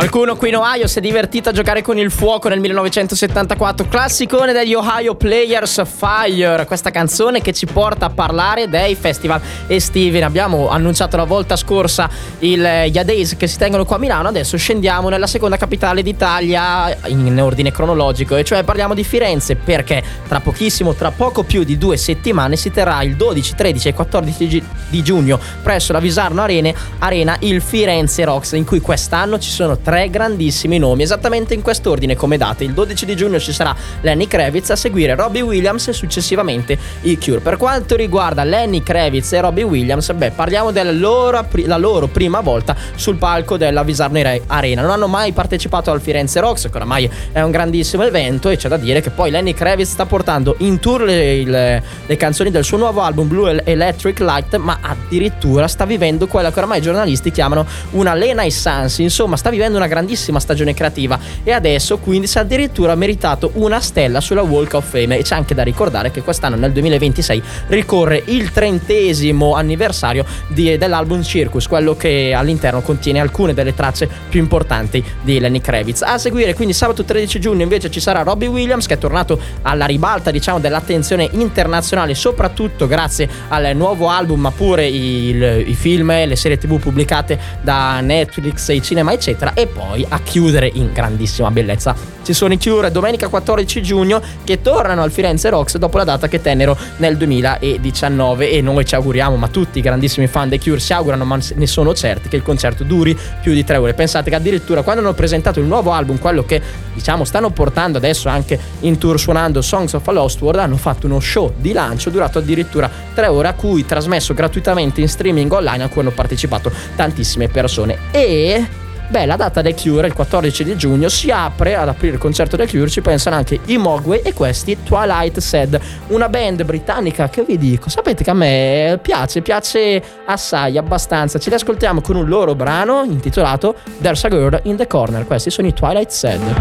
Qualcuno qui in Ohio si è divertito a giocare con il fuoco nel 1974, classicone degli Ohio Players, Fire, questa canzone che ci porta a parlare dei festival estivi. Ne abbiamo annunciato la volta scorsa gli A-Days che si tengono qua a Milano, adesso scendiamo nella seconda capitale d'Italia in ordine cronologico, e cioè parliamo di Firenze, perché tra poco più di 2 settimane si terrà il 12, 13 e 14 di giugno presso la Visarno Arena il Firenze Rocks, in cui quest'anno ci sono 3 grandissimi nomi, esattamente in quest'ordine come date. Il 12 di giugno ci sarà Lenny Kravitz, a seguire Robbie Williams e successivamente i Cure. Per quanto riguarda Lenny Kravitz e Robbie Williams, parliamo della loro prima volta sul palco della Visarno Arena. Non hanno mai partecipato al Firenze Rocks, che oramai è un grandissimo evento, e c'è da dire che poi Lenny Kravitz sta portando in tour le canzoni del suo nuovo album Blue Electric Light, ma addirittura sta vivendo quella che oramai i giornalisti chiamano una Renaissance. Insomma, sta vivendo una grandissima stagione creativa, e adesso quindi si è addirittura meritato una stella sulla Walk of Fame. E c'è anche da ricordare che quest'anno, nel 2026, ricorre il 30° anniversario dell'album Circus, quello che all'interno contiene alcune delle tracce più importanti di Lenny Kravitz. A seguire quindi sabato 13 giugno invece ci sarà Robbie Williams, che è tornato alla ribalta, diciamo, dell'attenzione internazionale, soprattutto grazie al nuovo album, ma pure i film e le serie TV pubblicate da Netflix e cinema eccetera. E poi a chiudere in grandissima bellezza ci sono i Cure, domenica 14 giugno, che tornano al Firenze Rocks dopo la data che tennero nel 2019, e noi ci auguriamo, ma tutti i grandissimi fan dei Cure si augurano, ma ne sono certi, che il concerto duri più di 3 ore. Pensate che addirittura quando hanno presentato il nuovo album, quello che diciamo stanno portando adesso anche in tour suonando, Songs of a Lost World, hanno fatto uno show di lancio durato addirittura 3 ore, a cui trasmesso gratuitamente in streaming online, a cui hanno partecipato tantissime persone. E la data dei Cure, il 14 di giugno, si apre. Ad aprire il concerto dei Cure ci pensano anche i Mogwai e questi Twilight Sad, una band britannica che vi dico, sapete che a me piace assai, abbastanza. Ci li ascoltiamo con un loro brano intitolato There's a Girl in the Corner. Questi sono i Twilight Sad.